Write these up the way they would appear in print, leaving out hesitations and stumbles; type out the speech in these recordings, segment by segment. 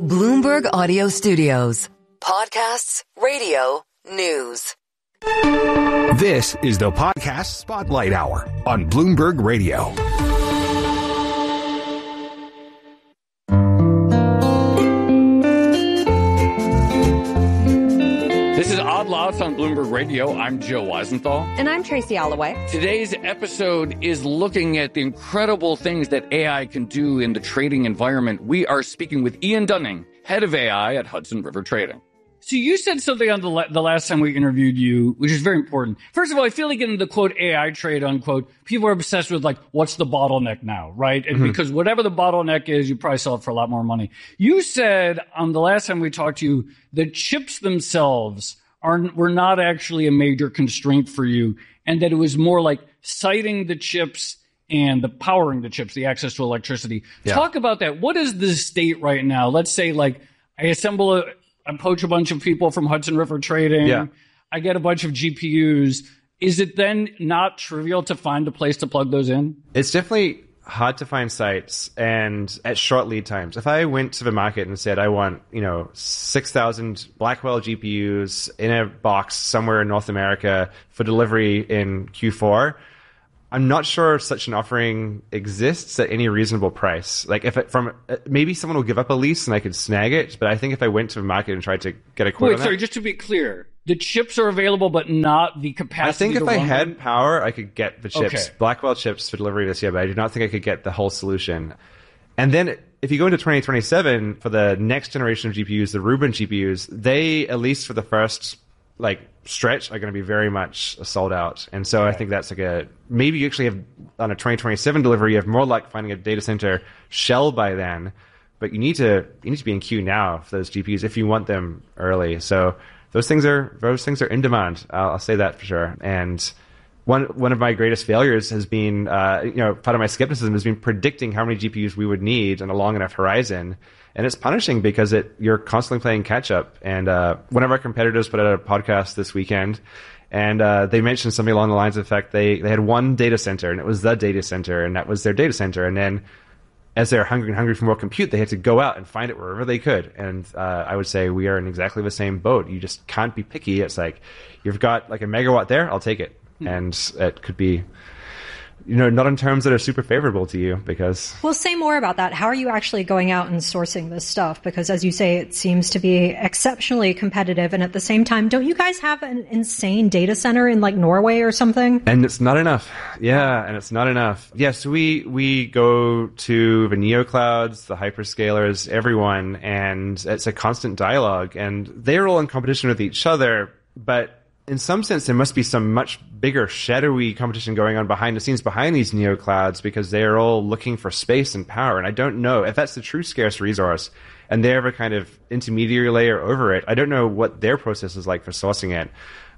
Bloomberg Audio Studios. Podcasts, radio, news. This is the Podcast Spotlight Hour on Bloomberg Radio. This is Odd Lots on Bloomberg Radio. I'm Joe Weisenthal. And I'm Tracy Alloway. Today's episode is looking at the incredible things that AI can do in the trading environment. We are speaking with Ian Dunning, head of AI at Hudson River Trading. So you said something on the last time we interviewed you, which is very important. First of all, I feel like in the quote AI trade, unquote, people are obsessed with like, what's the bottleneck now, right? And because whatever the bottleneck is, you probably sell it for a lot more money. You said on the last time we talked to you, the chips themselves were not actually a major constraint for you, and that it was more like citing the chips and the powering the chips, the access to electricity. Yeah. Talk about that. What is the state right now? Let's say like I poach a bunch of people from Hudson River Trading. Yeah. I get a bunch of GPUs. Is it then not trivial to find a place to plug those in? It's definitely hard to find sites and at short lead times. If I went to the market and said, I want, 6,000 Blackwell GPUs in a box somewhere in North America for delivery in Q4, I'm not sure such an offering exists at any reasonable price. Like maybe someone will give up a lease and I could snag it, but I think if I went to the market and tried to get a quote on that, just to be clear, the chips are available, but not the capacity. I think if I had power, I could get the chips, Blackwell chips for delivery this year, but I do not think I could get the whole solution. And then if you go into 2027 for the next generation of GPUs, the Rubin GPUs, they, at least for the first stretch, are going to be very much sold out. And so I think that's maybe you actually have on a 2027 delivery, you have more luck finding a data center shell by then, but you need to be in queue now for those GPUs if you want them early. So those things are in demand. I'll say that for sure. And one of my greatest failures has been, part of my skepticism has been predicting how many GPUs we would need on a long enough horizon. And it's punishing because you're constantly playing catch up. And one of our competitors put out a podcast this weekend, and they mentioned something along the lines of the fact they had one data center, and it was the data center, and that was their data center. And then as they're hungry for more compute, they had to go out and find it wherever they could. And I would say we are in exactly the same boat. You just can't be picky. It's like, you've got like a megawatt there, I'll take it. And it could be, not in terms that are super favorable to you because... Well, say more about that. How are you actually going out and sourcing this stuff? Because as you say, it seems to be exceptionally competitive. And at the same time, don't you guys have an insane data center in like Norway or something? And it's not enough. Yeah, and it's not enough. Yes, we go to the neoclouds, the hyperscalers, everyone, and it's a constant dialogue. And they're all in competition with each other, but in some sense, there must be some much bigger shadowy competition going on behind the scenes, behind these neoclouds, because they're all looking for space and power. And I don't know if that's the true scarce resource and they have a kind of intermediary layer over it. I don't know what their process is like for sourcing it.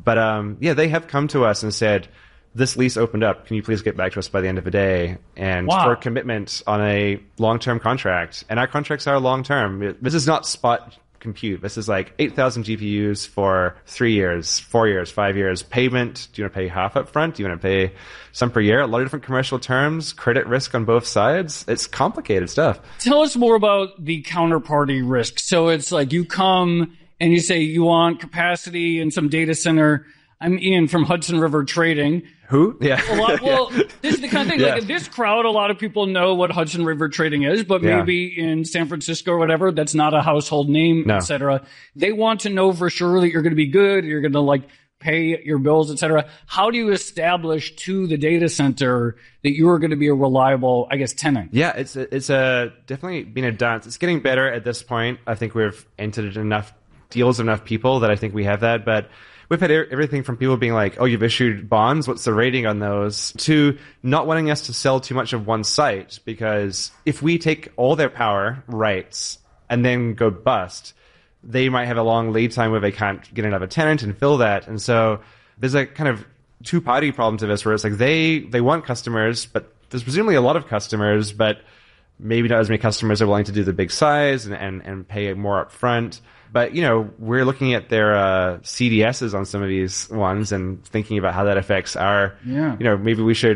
But they have come to us and said, this lease opened up. Can you please get back to us by the end of the day? And for a commitment on a long-term contract. And our contracts are long-term. This is not spot compute. This is like 8,000 GPUs for 3 years, 4 years, 5 years. Payment, do you want to pay half up front? Do you want to pay some per year? A lot of different commercial terms, credit risk on both sides. It's complicated stuff. Tell us more about the counterparty risk. So it's like you come and you say you want capacity in some data center. I'm Ian from Hudson River Trading. Who? Yeah. This is the kind of thing, like in this crowd, a lot of people know what Hudson River Trading is, but maybe in San Francisco or whatever, that's not a household name, et cetera. They want to know for sure that you're going to be good, you're going to like pay your bills, et cetera. How do you establish to the data center that you are going to be a reliable, tenant? Yeah, it's definitely been a dance. It's getting better at this point. I think we've entered enough deals, enough people that I think we have that, but we've had everything from people being like, oh, you've issued bonds, what's the rating on those, to not wanting us to sell too much of one site, because if we take all their power rights and then go bust, they might have a long lead time where they can't get another tenant and fill that. And so there's a kind of two-party problem to this where it's like they want customers, but there's presumably a lot of customers, but maybe not as many customers are willing to do the big size and pay more up front. But, we're looking at their CDSs on some of these ones and thinking about how that affects our, maybe we should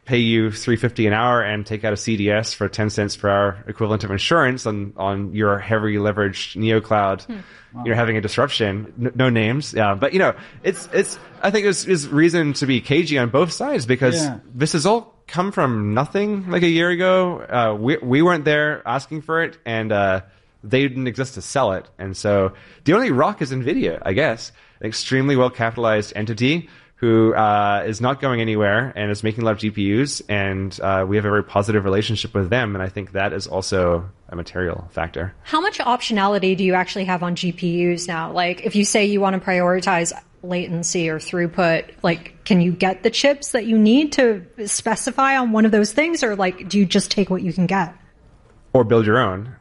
pay you $3.50 an hour and take out a CDS for 10 cents per hour equivalent of insurance on your heavily leveraged NeoCloud. Wow. You're having a disruption. No names. Yeah. But, it's I think it's reason to be cagey on both sides because this has all come from nothing like a year ago. We weren't there asking for it, and they didn't exist to sell it. And so the only rock is NVIDIA, I guess, an extremely well-capitalized entity who is not going anywhere and is making a lot of GPUs, and we have a very positive relationship with them, and I think that is also a material factor. How much optionality do you actually have on GPUs now? Like, if you say you want to prioritize latency or throughput, like, can you get the chips that you need to specify on one of those things, or like, do you just take what you can get? Or build your own.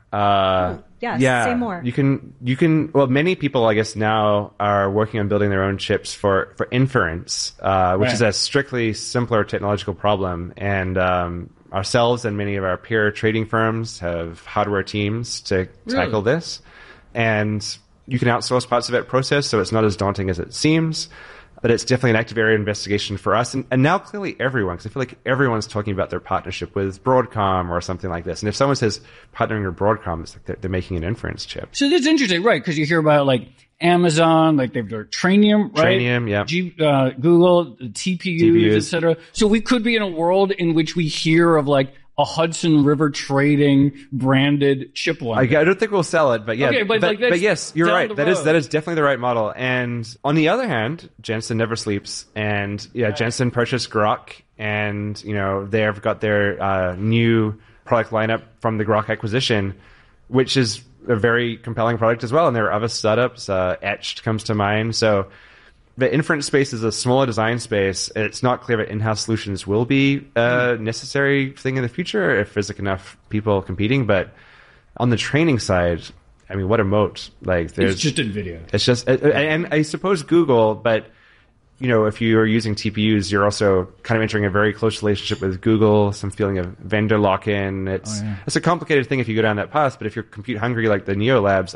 Say more. You can. Well, many people, I guess, now are working on building their own chips for inference, which is a strictly simpler technological problem. And ourselves and many of our peer trading firms have hardware teams to tackle this. And you can outsource parts of that process, so it's not as daunting as it seems. But it's definitely an active area of investigation for us. And now clearly everyone, because I feel like everyone's talking about their partnership with Broadcom or something like this. And if someone says partnering with Broadcom, it's like they're making an inference chip. So that's interesting, right? Because you hear about like Amazon, like they've got Trainium, right? Trainium, yeah. Google, TPUs, et cetera. So we could be in a world in which we hear of like a Hudson River Trading branded chip one. I don't think we'll sell it, but yeah. Okay, but yes, you're right. That is definitely the right model. And on the other hand, Jensen never sleeps. And Jensen purchased Groq, and they've got their new product lineup from the Groq acquisition, which is a very compelling product as well. And there are other startups. Etched comes to mind. So the inference space is a smaller design space. It's not clear that in-house solutions will be a necessary thing in the future if there's enough people competing. But on the training side, I mean, what a moat! Like, it's just NVIDIA. It's just, and I suppose Google, but if you are using TPUs, you're also kind of entering a very close relationship with Google. Some feeling of vendor lock-in. It's a complicated thing if you go down that path. But if you're compute hungry like the Neo Labs,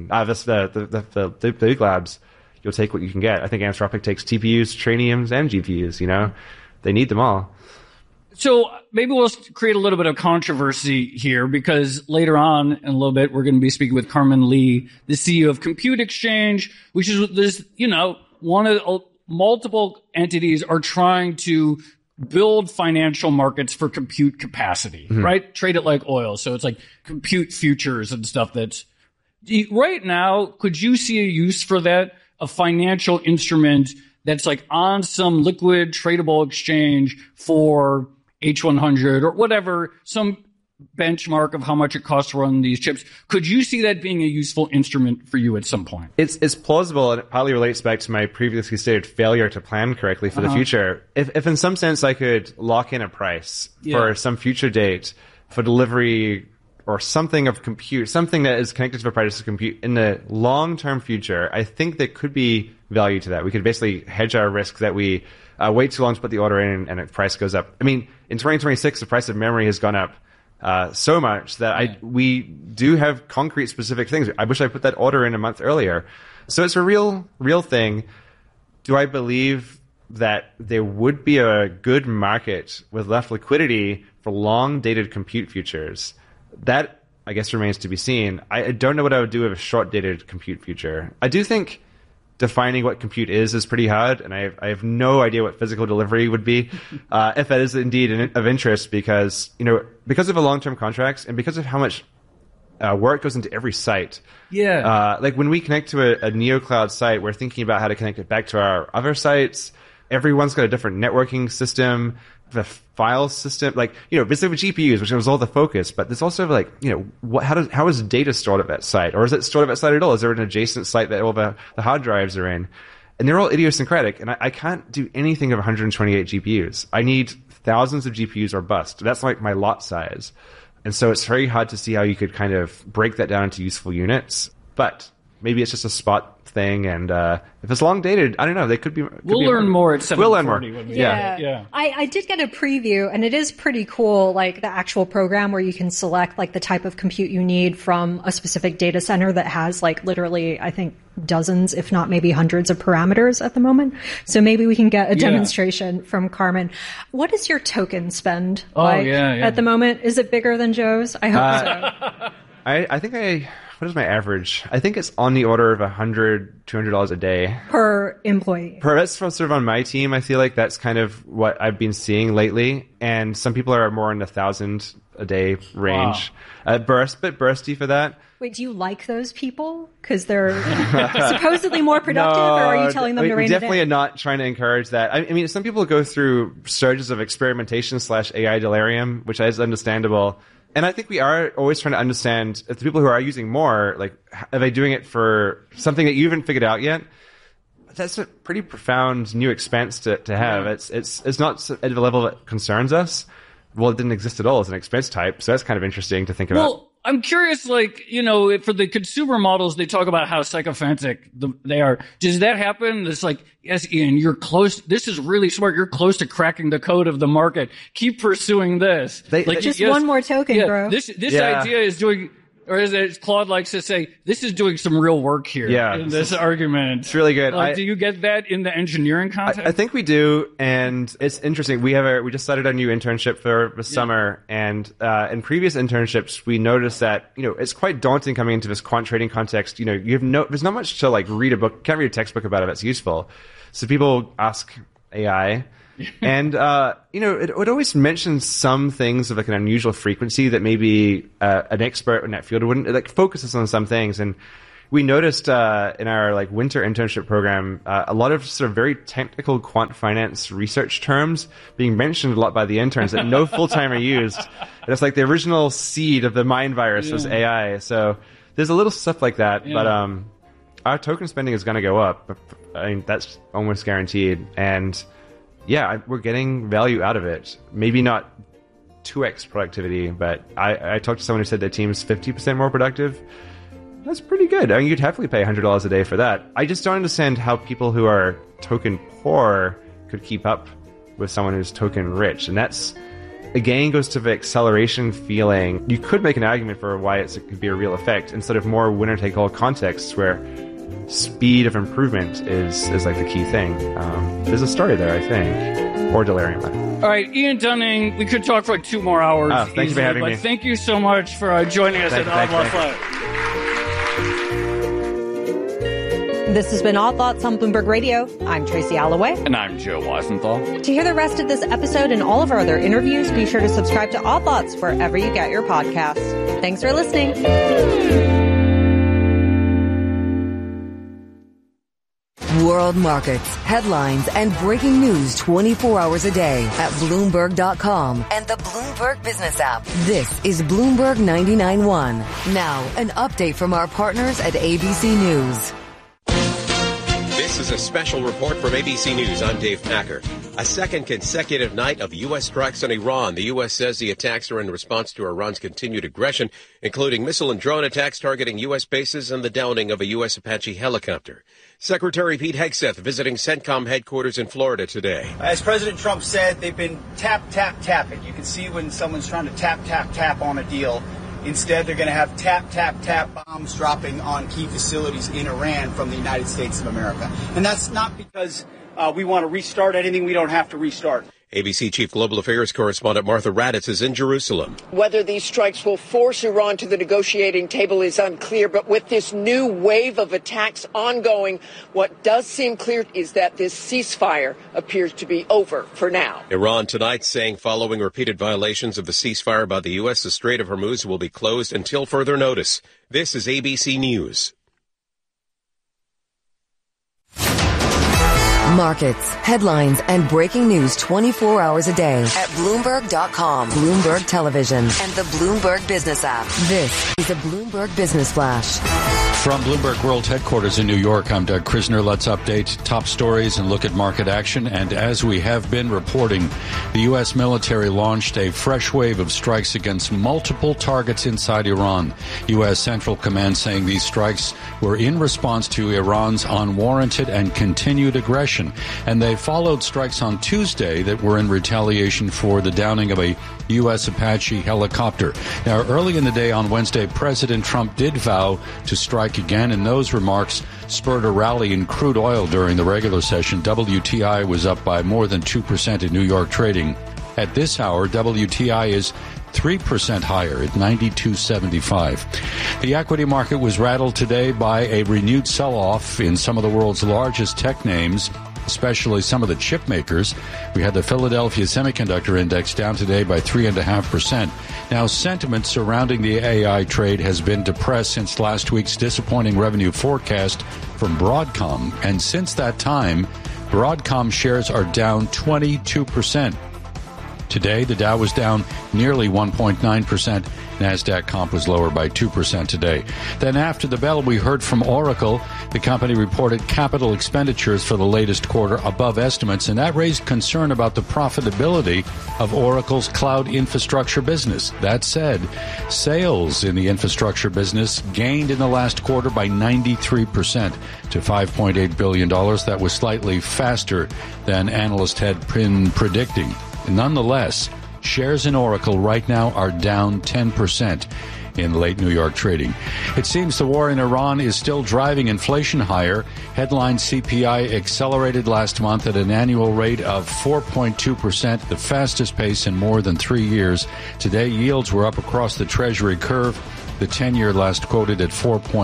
the big labs, you'll take what you can get. I think Anthropic takes TPUs, Trainiums, and GPUs, They need them all. So maybe we'll create a little bit of controversy here, because later on in a little bit, we're going to be speaking with Carmen Lee, the CEO of Compute Exchange, which is this, one of multiple entities are trying to build financial markets for compute capacity, right? Trade it like oil. So it's like compute futures and stuff right now, could you see a use for that? A financial instrument that's like on some liquid tradable exchange for H100 or whatever, some benchmark of how much it costs to run these chips. Could you see that being a useful instrument for you at some point? It's plausible, and it partly relates back to my previously stated failure to plan correctly for the future. If in some sense I could lock in a price for some future date for delivery or something of compute, something that is connected to the price of compute in the long-term future, I think there could be value to that. We could basically hedge our risk that we wait too long to put the order in and the price goes up. I mean, in 2026, the price of memory has gone up so much that we do have concrete specific things. I wish I put that order in a month earlier. So it's a real thing. Do I believe that there would be a good market with enough liquidity for long-dated compute futures? That, I guess, remains to be seen. I don't know what I would do with a short-dated compute future. I do think defining what compute is pretty hard, and I have no idea what physical delivery would be, if that is indeed of interest, because of the long-term contracts and because of how much work goes into every site. Like when we connect to a NeoCloud site, we're thinking about how to connect it back to our other sites. Everyone's got a different networking system. The file system, there's the GPUs, which was all the focus, but there's also how is data stored at that site, or is it stored at that site at all? Is there an adjacent site that all the hard drives are in? And they're all idiosyncratic, and I can't do anything of 128 GPUs. I need thousands of GPUs or bust. That's like my lot size, and so it's very hard to see how you could kind of break that down into useful units. But maybe it's just a spot thing, and if it's long dated, I don't know. They could be. We'll learn more at 7:40. We'll learn more. Yeah. I did get a preview, and it is pretty cool. Like the actual program where you can select like the type of compute you need from a specific data center that has like literally, I think, dozens, if not maybe hundreds of parameters at the moment. So maybe we can get a demonstration from Carmen. What is your token spend like at the moment? Is it bigger than Joe's? I hope so. I think what is my average? I think it's on the order of $100, $200 a day. Per employee. That's sort of on my team. I feel like that's kind of what I've been seeing lately. And some people are more in the 1,000 a day range. Bit bursty for that. Wait, do you like those people? Because they're supposedly more productive, or are you telling them to rein it in? We definitely are not trying to encourage that. I mean, some people go through surges of experimentation / AI delirium, which is understandable. And I think we are always trying to understand if the people who are using more, like, are they doing it for something that you haven't figured out yet? That's a pretty profound new expense to have. It's not at the level that concerns us. Well, it didn't exist at all as an expense type, so that's kind of interesting to think about. Well, I'm curious, like, for the consumer models, they talk about how sycophantic they are. Does that happen? It's like, yes, Ian, you're close. This is really smart. You're close to cracking the code of the market. Keep pursuing this. One more token, bro. This idea is doing, or as Claude likes to say, this is doing some real work here in this argument. It's really good. Do you get that in the engineering context? I think we do, and it's interesting. We just started a new internship for the summer, and in previous internships, we noticed that it's quite daunting coming into this quant trading context. There's not much to like read a book. Can't read a textbook about it that's useful. So people ask AI. And, it would always mention some things of like an unusual frequency that maybe an expert in that field wouldn't. It like focuses on some things. And we noticed in our like winter internship program a lot of sort of very technical quant finance research terms being mentioned a lot by the interns that no full-timer used. And it's like the original seed of the mind virus was AI. So there's a little stuff like that. Yeah. But our token spending is going to go up. I mean, that's almost guaranteed. And yeah, we're getting value out of it. Maybe not 2x productivity, but I talked to someone who said their team's 50% more productive. That's pretty good. I mean, you'd happily pay $100 a day for that. I just don't understand how people who are token poor could keep up with someone who's token rich. And that's, again, goes to the acceleration feeling. You could make an argument for why it could be a real effect instead of more winner-take-all contexts where speed of improvement is like the key thing. There's a story there, I think, or delirium. All right, Ian Dunning, we could talk for like 2 more hours. Thank you for having me. Thank you so much for joining us at Odd Lots Live. This has been Odd Thoughts on Bloomberg Radio. I'm Tracy Alloway. And I'm Joe Weisenthal. To hear the rest of this episode and all of our other interviews, be sure to subscribe to Odd Thoughts wherever you get your podcasts. Thanks for listening. World markets, headlines, and breaking news 24 hours a day at Bloomberg.com and the Bloomberg Business app. This is Bloomberg 99.1. Now, an update from our partners at ABC News. This is a special report from ABC News. I'm Dave Packer. A second consecutive night of U.S. strikes on Iran. The U.S. says the attacks are in response to Iran's continued aggression, including missile and drone attacks targeting U.S. bases and the downing of a U.S. Apache helicopter. Secretary Pete Hegseth visiting CENTCOM headquarters in Florida today. As President Trump said, they've been tapping. You can see when someone's trying to tap on a deal. Instead, they're going to have tap bombs dropping on key facilities in Iran from the United States of America. And that's not because we want to restart anything we don't have to restart. ABC Chief Global Affairs Correspondent Martha Raddatz is in Jerusalem. Whether these strikes will force Iran to the negotiating table is unclear, but with this new wave of attacks ongoing, what does seem clear is that this ceasefire appears to be over for now. Iran tonight saying following repeated violations of the ceasefire by the U.S., the Strait of Hormuz will be closed until further notice. This is ABC News. Markets, headlines, and breaking news 24 hours a day at Bloomberg.com, Bloomberg Television, and the Bloomberg Business app. This is a Bloomberg Business Flash. From Bloomberg World Headquarters in New York, I'm Doug Krisner. Let's update top stories and look at market action. And as we have been reporting, the U.S. military launched a fresh wave of strikes against multiple targets inside Iran. U.S. Central Command saying these strikes were in response to Iran's unwarranted and continued aggression. And they followed strikes on Tuesday that were in retaliation for the downing of a U.S. Apache helicopter. Now, early in the day on Wednesday, President Trump did vow to strike again, and those remarks spurred a rally in crude oil during the regular session. WTI was up by more than 2% in New York trading. At this hour, WTI is 3% higher at $92.75. The equity market was rattled today by a renewed sell-off in some of the world's largest tech names, especially some of the chip makers. We had the Philadelphia Semiconductor Index down today by 3.5%. Now, sentiment surrounding the AI trade has been depressed since last week's disappointing revenue forecast from Broadcom. And since that time, Broadcom shares are down 22%. Today, the Dow was down nearly 1.9%. NASDAQ comp was lower by 2% today. Then after the bell, we heard from Oracle. The company reported capital expenditures for the latest quarter above estimates, and that raised concern about the profitability of Oracle's cloud infrastructure business. That said, sales in the infrastructure business gained in the last quarter by 93% to $5.8 billion. That was slightly faster than analysts had been predicting. Nonetheless, shares in Oracle right now are down 10% in late New York trading. It seems the war in Iran is still driving inflation higher. Headline CPI accelerated last month at an annual rate of 4.2%, the fastest pace in more than 3 years. Today, yields were up across the Treasury curve. The 10-year last quoted at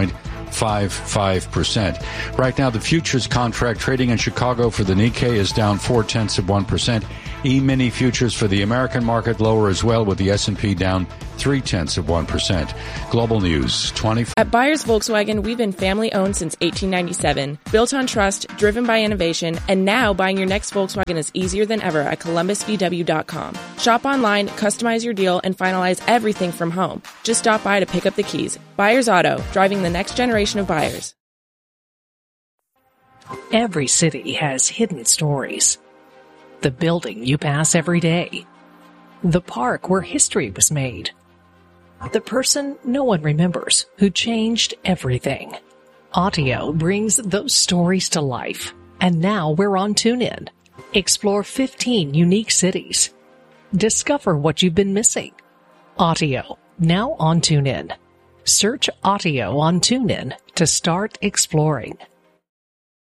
4.55%. Right now, the futures contract trading in Chicago for the Nikkei is down 0.4%. E-mini futures for the American market lower as well, with the S&P down 0.3%. Global News 24. At Buyers Volkswagen, we've been family-owned since 1897, built on trust, driven by innovation, and now buying your next Volkswagen is easier than ever at ColumbusVW.com. Shop online, customize your deal, and finalize everything from home. Just stop by to pick up the keys. Buyers Auto, driving the next generation of buyers. Every city has hidden stories. The building you pass every day. The park where history was made. The person no one remembers who changed everything. Audio brings those stories to life. And now we're on TuneIn. Explore 15 unique cities. Discover what you've been missing. Audio, now on TuneIn. Search Audio on TuneIn to start exploring.